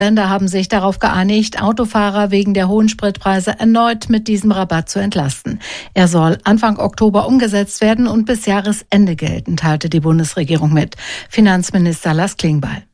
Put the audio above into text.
Länder haben sich darauf geeinigt, Autofahrer wegen der hohen Spritpreise erneut mit diesem Rabatt zu entlasten. Er soll Anfang Oktober umgesetzt werden und bis Jahresende gelten, teilte die Bundesregierung mit. Finanzminister Lars Klingbeil.